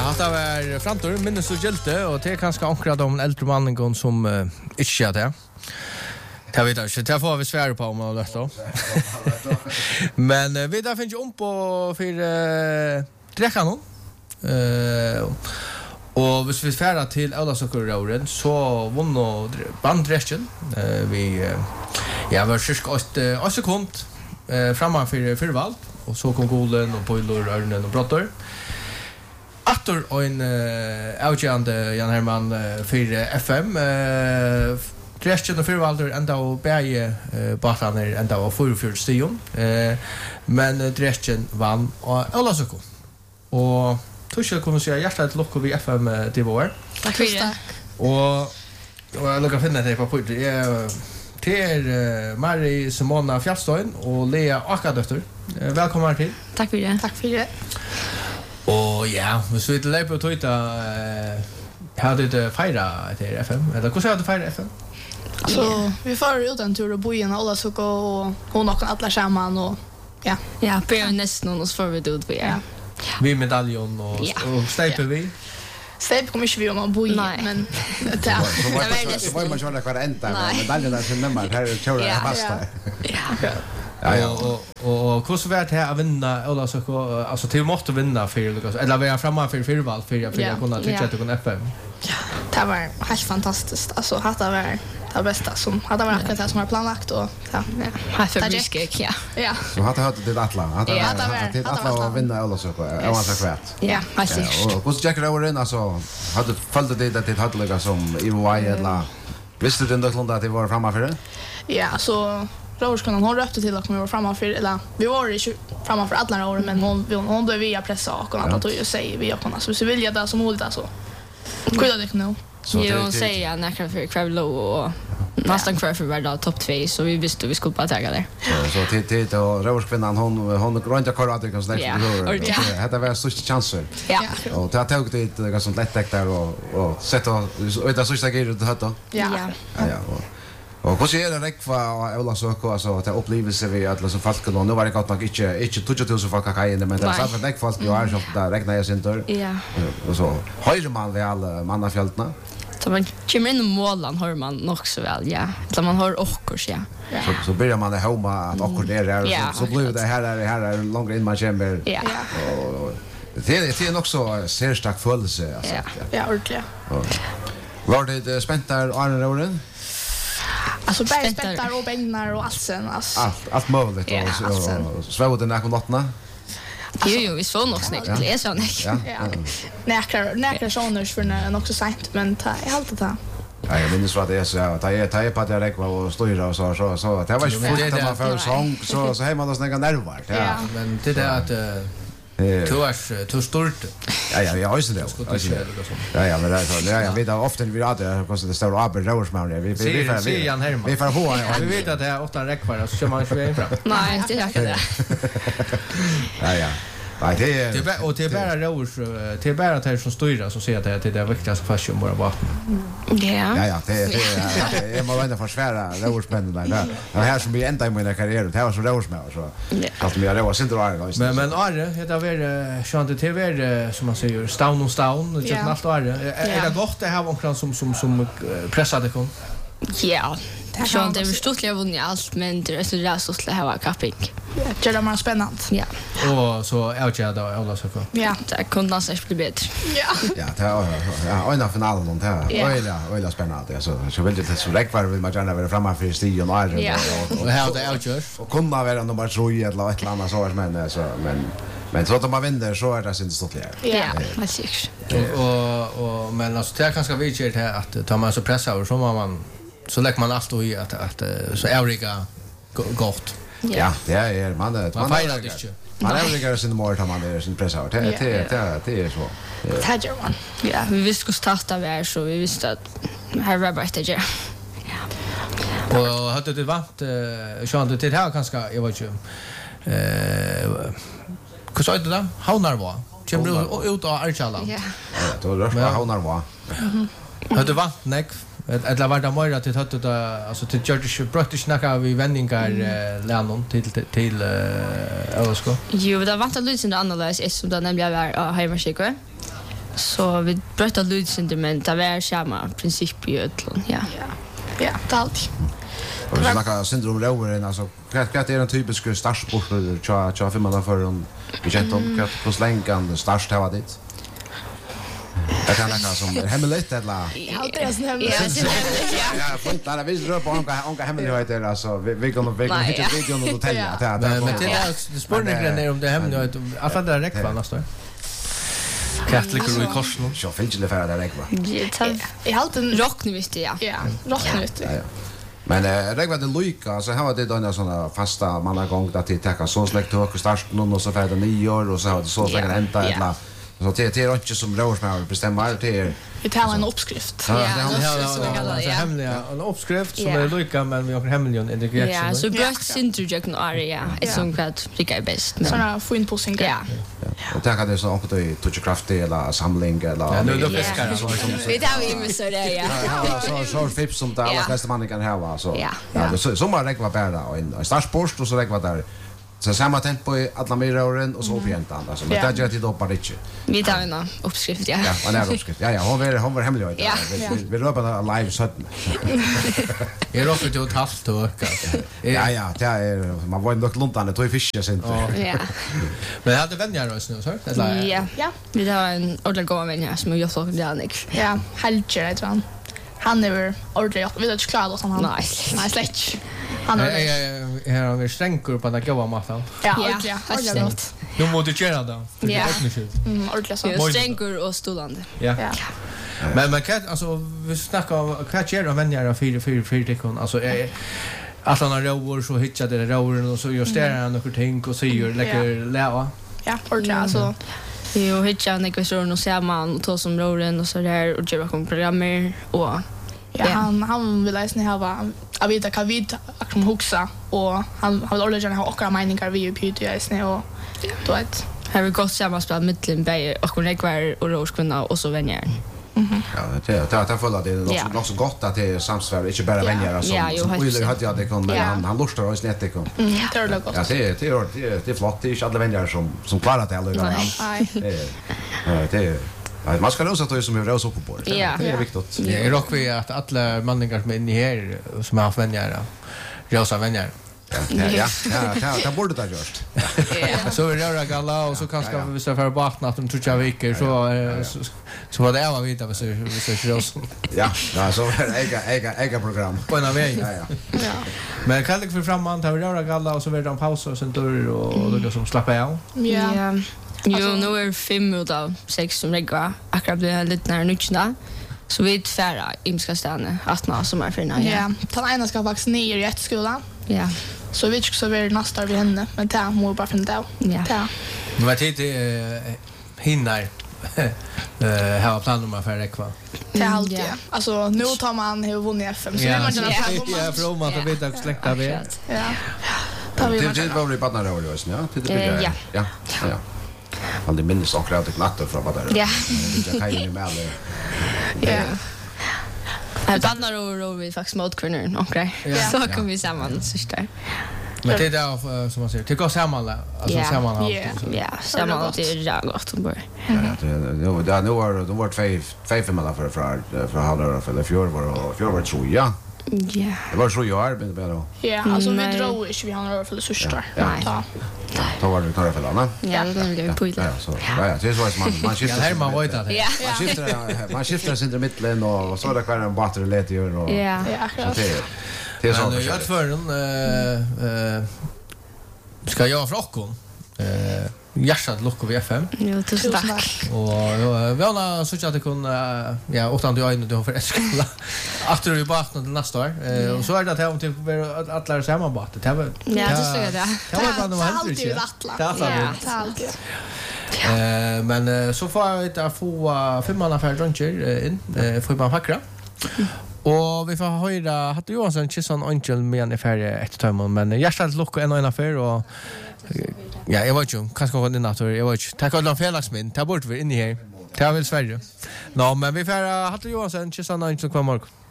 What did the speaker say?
det var framtur, minnes og gjelte, og det kanskje ankret om eldre mannen som ikke er det. Det vet jag inte. Det får vi svära på om det då. Men vi där finns ju om på för träckan och hvis vi färra till Ölasökerråden så vann och bandresten vi var cirka 8 sekund framför förvalt och så kom golen och boiler örnen och brottor. Attor och en avgörande Jan Herman för FM Dresden och Fyrvalder ända och bäge bataner ända och 44 stion. Men Dresden vann och Ölasöko. Och Tuschel kommer säga hjärtligt lock vid FM det var. Tack för det. Och jag lukar finna det på till Marie Simona Fjallstein och Lea Akadötter. Välkomna till. Tack för det. Tack för det. Och ja, så vi lägger på Twitter hade det fira till FM. Eller hur ska det fira FM? Så vi får ut en tur och bo i en Ölasöko och hon och alla samman och ja. Ja, på nästan och så får vi det ut vi. Ja. Vi medaljon och stejper vi. Stejp kommer inte vi om att bo i, men det så var man köra kvar ända med medaljerna som nämmer här köra fasta. Ja. Ja, och hur så vart här att vinna Ölasöko alltså till måste vinna för Lucas eller vara framme för Fyrvald för att kunna tycka att kunna FM. Ja, det var helt fantastiskt. Alltså hade var det bästa som hade varit akkurat det som var planlagt och ja. För riskig, ja. Ja. Så hade hört det Atla. Hade Atla vinna Ölasöko. Jag var så kvärt. Ja, precis. Och hur ska jag göra alltså hade följt det hade lika som EY eller visste du ändå att det var framme för det? Ja, så Rådskunnan hon röpte till att vi var framför eller vi var ju framför alla år men hon blev via pressa och annat och säger vi och så vill jag det som möjligt alltså. Kuda det nu. Så jag säger näkra för Kravlo och nästan kvar för värda topp 2 så vi visste vi skulle bara ta där. Så till och Rådskvinnan hon grönta korrat kan snäcka det. Det var största chansen. Ja. Och det tog det ganska lätt där och sätta och det sista grejen det hade. Ja. Och hur ser det räkva och Ölasöko alltså att upplevelse vi alla som folk nu var det gott nog inte 2000 folk kan in men det så att det folk ju är så där räknar jag sin tur. Ja. Och så höjer man väl mannafältna. Så man kommer in i målan hör man nog så väl ja. Så man hör ockors ja. Så börjar man det hemma att ockor där så blir det här långt in man kommer. Ja. Och det är också särstark födelse alltså. Ja, ordentligt. Var det spänt där Arne? Alltså bergspettar och bängnar och allt sen alltså. Allt möjligt och svävade när kom lottna. Jo, vi så nog snägt. Det är så näkt. Ja. Näkra soners för när också sent men är allt det. Ja, jag minns vad det är så att jag tar på att jag räkva och styra och så det var ju fullt att man för sång så hemma då snäga nervar. Ja, men det där att du stort. Ja, jag har ju det. Ja, men det så. Ja, jag vet ofta vi hade kostar det står Abel Rosemark. Vi Jan Herman. Vi får ho. Vi vet att det är 8 räckvar så kör man ju fram. Nej, det är inte det. Ja. Nej, det är och det är bara rås det är bara att det som styr som säger att det är viktigast fast bara vatten. Ja. Det är man ändå försvära råsmännen där. Det här som vi ända i min karriär det var så råsmän så. Att vi har rås inte var. Men Arre, det var Chante TV som man säger Stown och just allt Arre. Är det gott det här var som pressade kom? Ja. Så det var stort jag vunnit allt men det är så rätt att ha capping. Det är mer spännande. Ja. Och så outja då Ölasöko. Ja, det kunde nästan bli bättre. Ja. Det är en av finalen och det är öliga spännande så vill det så räckvar vill man gärna vara framme för stigen och och här det outja och kunna vara nummer 3 eller ett annat så men så att man vinner så är det sin stoltligare. Ja, precis. Och men alltså det kanske vi ger här att tar man så pressa och så man så lägger man allt i att så övriga gott. Ja, det är man fejlar det inte. Man övriga sin mål man är sin pressa och det är så. Det gör man. Ja, vi visste hur starta vi så vi visste att här var bara det. Och hade det varit Sean det här kanske jag vet inte. Hur sa det då? Haunar var. Kommer ut av Archala. Ja. Då rör man Haunar var. Hade varit näck eller var det mer att det hade alltså till George praktiskt snacka vi vändningar länon till Ölasöko. Jo, det var inte lite annorlunda som det nämligen var hemmaskickare. Så vi bröt lydsynder, men det var samma princip i ödlån, ja. Ja, det är alltid. Och så snackar syndrom roweren alltså kvart är en typisk startsport tja filmarna för en budgeton kvart på slängan start har dit. Det kan lägga som hemligt eller Ja, det är sån hemligt. ja, fint där vi rör på onka hemligheter alltså vi kommer hitta videon och hotell Men det är spårningen är om det hemligt alla där räcker nästa. Katoliker i korsen. Så finns det för där räcker. I halten Rock nu visste jag. Ja, rock nu vet. Ja. Men det var det Luika så här var det då såna fasta mannagång att det täcka så släkt och start någon och så för det 9 år och så har det så släkt ända eller så det är inte som råsmäll bestämmer det Vi tar en uppskrift. Ja, det är hemliga en uppskrift som är lika men vi har hemligen integrerat. Ja, så bröt syndrojekten area är som kvart lika är bäst. Såna få in på sin grej. Ja. och det kan det så också i touchcraft eller samling eller Nu då fiskar så Vi tar ju med så där, ja. så tips som det alla flesta man kan ha så. Ja. Ja, så man räknar bara och en startpost och så räknar där. Så samma tempo i alla myrauren och så upp igen alltså. Men det gör det då bara inte. Vi tar en uppskrift, ja. Ja, man är uppskrift. Ja, hon var hemlig. Ja. Vi rör på live så. Är det också ett halvt år kanske. Ja, det är man var ändå luntande tog fiske sen. Ja. Men hade vänner oss nu så eller? Ja. Vi tar en ordentlig gåva vänner som jag såg det Annik. Ja, Helger heter han. Han är väl ordentligt. Vi vet inte klart att han. Nej, släck. Han är Här har vi stränkor på den goda maten. Ja, Ja, ordentligt. Gott. Nu måste du göra det. Ja. Ordentligt så. Vi har stränkor och stolande. Ja. Ja. Men kan alltså vi snackar om vad gör vänner av 4 tekon alltså att han har råor så hittar det råren och så justerar han några ting och så gör lägger läva. Ja, ordentligt alltså. Vi har hittat en ekvation och ser man och ta som råren och så där och göra programmer och Ja, han vill läsa ha jag vet att vi akrom huxa och han vill ordentligt ha okra meningar vi på ju och då ett här vi gått sammanspel mellan Bay och Rekvar och Roskvinna och så vänner. Ja, det får det är också gott att det är samsvar inte bara vänner som Wheeler hade jag det kom men han lustar och snett det kom. Det är gott. Ja, det är flott. Det är inte alla vänner som klarar det eller. Nej. Det man ska lösa det som är rösa på bordet. Det är viktigt. Det är rock vi att alla manningar som är inne här som har haft vänner rösa vänner. Ja, borde det görs. Så är det galla och så kanske vi ska för vakna att de tror jag veckor så var det var vita vi så rös. Ja, så äga program. På en väg. Ja. Men kan det för framåt ta röra galla och så blir det en paus och sen dörr och då som slappa av. Ja. Jo, nu är 5 utav 6 som regga. Akkurat blir lite när nutchna. Så vi är färra imska stanna attna som är fina. Ja, ta ena ska faktiskt ner i ett skola. Ja. Så vi ska vara nästa vid henne, men det må bara finna det. Ja. Men vad tid hinner ha planer för räkva. Det är alltid. Alltså nu tar man hur vunnit FM så vill man känna fram. Ja, för om man tar vid och släkta vid. Ja. Tar vi Det var väl bara när det var ja. Det ja. Man det minns och klart knatter från vad där. Ja. Det kan ju med. Ja. Bannar och vi faktiskt mot kvinnor okej. Så kommer vi samman syster. Men det är som man säger, tycker samman alltså samman allt. Ja, samman det är jävligt bra. Ja, nu var 2 mellan för halvår eller fjör var tror jag. Ja. Det var så jag arbetade då. Ja, alltså vi drar ju vi har några för det sista. Ja. Då var det klara för landa. Ja, det vill jag på Ja, så. Ja, det är så att man skiftar. Ja, här man vet att. Ja. Man skiftar sin mitten och så där kvar en batter lite gör och. Ja. Ja. Det är så. Men jag för ska jag fråga hjärtat lucka vid FM. Jo, tusen tack. Och vi har så att det kunde ja, 8 år innan du för ett skola. Efter vi bara till nästa år. Och så är det att till att lära sig hemma bara. Det var Ja, det såg jag det. Det var bara alltid attla. Men så får jag inte få 5 manna för luncher in för man packra. Och vi får höra Hatte Johansson Kisson Angel med en färre ett timme men hjärtat lucka en affär och ja, jag vet ju, kanske går in natur, jag vet ju. Tack alla felaxmin, ta bort vi in i här. Ta väl Sverige. Nå, men vi får Hatte Johansson Kisson Angel kommer morgon.